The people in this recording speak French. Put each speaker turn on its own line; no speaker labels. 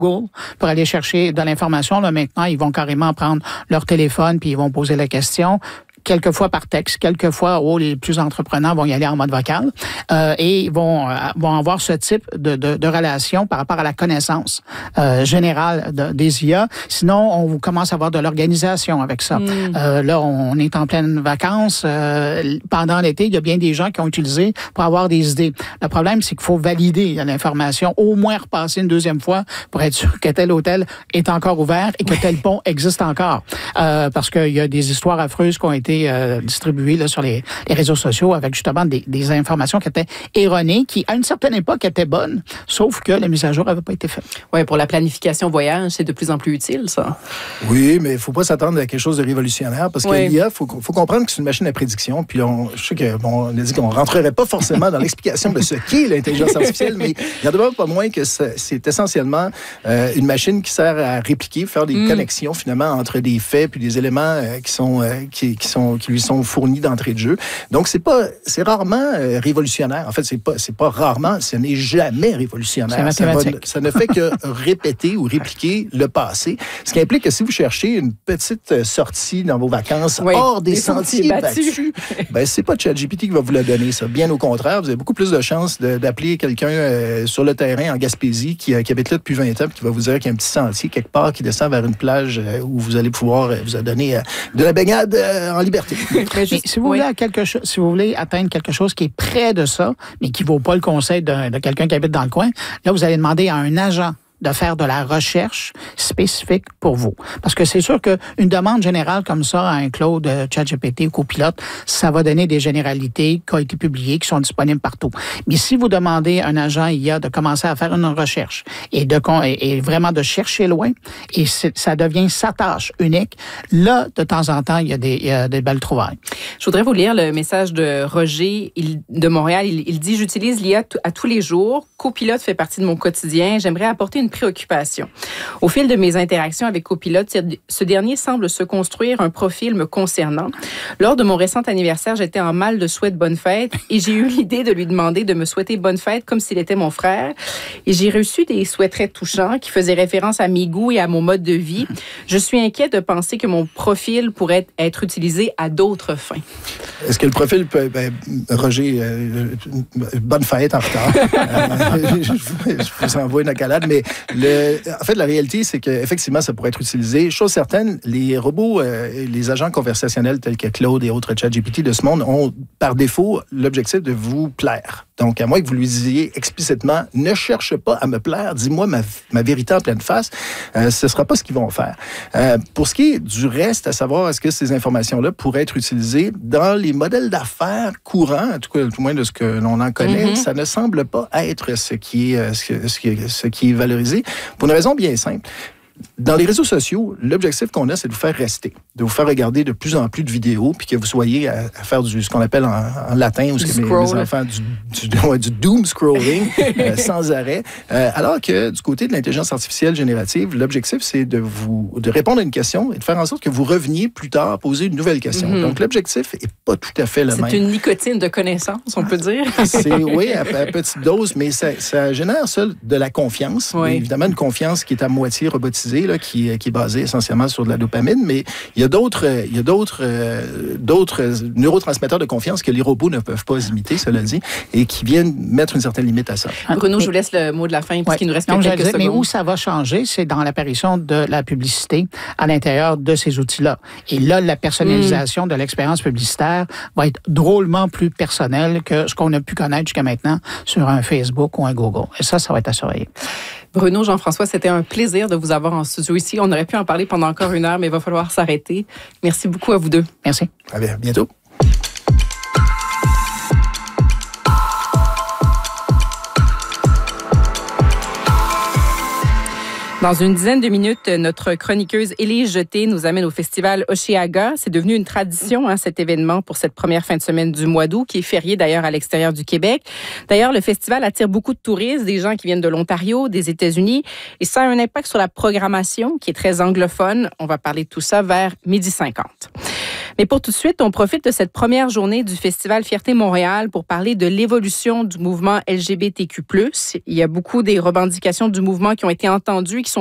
Google pour aller chercher de l'information. Là, maintenant, ils vont carrément prendre leur téléphone puis ils vont poser la question. Quelquefois par texte, quelquefois, les plus entreprenants vont y aller en mode vocal et vont avoir ce type de relation par rapport à la connaissance générale des IA. Sinon, on commence à avoir de l'organisation avec ça. Là, on est en pleine vacances. Pendant l'été, il y a bien des gens qui ont utilisé pour avoir des idées. Le problème, c'est qu'il faut valider l'information, au moins repasser une deuxième fois pour être sûr que tel hôtel est encore ouvert et que tel pont existe encore. Parce qu'il y a des histoires affreuses qui ont été distribuées là, sur les réseaux sociaux avec justement des informations qui étaient erronées, qui à une certaine époque étaient bonnes, sauf que la mise à jour n'avait pas été faite.
Oui, pour la planification voyage, c'est de plus en plus utile, ça.
Oui, mais il ne faut pas s'attendre à quelque chose de révolutionnaire parce que l'IA, il faut comprendre que c'est une machine à prédiction. Puis je sais qu'on a dit qu'on ne rentrerait pas forcément dans l'explication de ce qu'est l'intelligence artificielle, mais il y en a pas moins que c'est essentiellement une machine qui sert à répliquer, faire des connexions finalement entre des faits puis des éléments qui lui sont fournis d'entrée de jeu. Donc c'est rarement révolutionnaire. En fait, c'est pas rarement, ce n'est jamais révolutionnaire. Ça ne fait que répéter ou répliquer le passé. Ce qui implique que si vous cherchez une petite sortie dans vos vacances hors des sentiers battus, c'est pas ChatGPT qui va vous la donner, ça. Bien au contraire, vous avez beaucoup plus de chances d'appeler quelqu'un sur le terrain en Gaspésie qui habite là depuis 20 ans et qui va vous dire qu'il y a un petit sentier quelque part qui descend vers une plage où vous allez pouvoir vous donner de la baignade en liberté.
Mais si vous voulez atteindre quelque chose qui est près de ça, mais qui ne vaut pas le conseil de quelqu'un qui habite dans le coin, là, vous allez demander à un agent de faire de la recherche spécifique pour vous. Parce que c'est sûr qu'une demande générale comme ça à un Claude, ChatGPT ou Copilote, ça va donner des généralités qui ont été publiées, qui sont disponibles partout. Mais si vous demandez à un agent IA de commencer à faire une recherche et vraiment de chercher loin, et ça devient sa tâche unique, là, de temps en temps, il y a des belles trouvailles.
Je voudrais vous lire le message de Roger de Montréal. Il dit « J'utilise l'IA à tous les jours. Copilote fait partie de mon quotidien. J'aimerais apporter une préoccupation. Au fil de mes interactions avec Copilote, ce dernier semble se construire un profil me concernant. Lors de mon récent anniversaire, j'étais en mal de souhaite bonne fête et j'ai eu l'idée de lui demander de me souhaiter bonne fête comme s'il était mon frère. Et j'ai reçu des souhaits très touchants qui faisaient référence à mes goûts et à mon mode de vie. Je suis inquiète de penser que mon profil pourrait être utilisé à d'autres fins. »
Est-ce que le profil peut... Roger, bonne fête en retard. Je vous envoie une accolade, mais en fait, la réalité, c'est qu'effectivement, ça pourrait être utilisé. Chose certaine, les robots, les agents conversationnels tels que Claude et autres ChatGPT de ce monde ont, par défaut, l'objectif de vous plaire. Donc, à moins que vous lui disiez explicitement, ne cherche pas à me plaire, dis-moi ma vérité en pleine face, ce ne sera pas ce qu'ils vont faire. Pour ce qui est du reste, à savoir, est-ce que ces informations-là pourraient être utilisées dans les modèles d'affaires courants, en tout cas, tout moins de ce que l'on en connaît, ça ne semble pas être ce qui est valorisé, pour une raison bien simple. Dans les réseaux sociaux, l'objectif qu'on a, c'est de vous faire rester, de vous faire regarder de plus en plus de vidéos, puis que vous soyez à faire ce qu'on appelle en latin, ou ce que mes enfants, du doom scrolling sans arrêt. Alors que du côté de l'intelligence artificielle générative, l'objectif, c'est de répondre à une question et de faire en sorte que vous reveniez plus tard poser une nouvelle question. Donc, l'objectif n'est pas tout à fait le même.
C'est une nicotine de connaissances, on peut dire.
Oui, à petite dose, mais ça génère ça de la confiance. Oui. Évidemment, une confiance qui est à moitié robotisée, là, qui est basée essentiellement sur de la dopamine, mais il y a d'autres neurotransmetteurs de confiance que les robots ne peuvent pas imiter, cela dit, et qui viennent mettre une certaine limite à ça.
Bruno, je vous laisse le mot de la fin, puisqu'il nous reste quelques secondes.
Mais où ça va changer, c'est dans l'apparition de la publicité à l'intérieur de ces outils-là. Et là, la personnalisation de l'expérience publicitaire va être drôlement plus personnelle que ce qu'on a pu connaître jusqu'à maintenant sur un Facebook ou un Google. Et ça va être à surveiller.
Bruno, Jean-François, c'était un plaisir de vous avoir en studio ici. On aurait pu en parler pendant encore 1 heure, mais il va falloir s'arrêter. Merci beaucoup à vous deux.
Merci.
À bientôt.
Dans une dizaine de minutes, notre chroniqueuse Élise Jeté nous amène au festival Oshéaga. C'est devenu une tradition, cet événement pour cette première fin de semaine du mois d'août, qui est férié d'ailleurs à l'extérieur du Québec. D'ailleurs, le festival attire beaucoup de touristes, des gens qui viennent de l'Ontario, des États-Unis, et ça a un impact sur la programmation qui est très anglophone. On va parler de tout ça vers 12h50. Mais pour tout de suite, on profite de cette première journée du Festival Fierté Montréal pour parler de l'évolution du mouvement LGBTQ+. Il y a beaucoup des revendications du mouvement qui ont été entendues et qui sont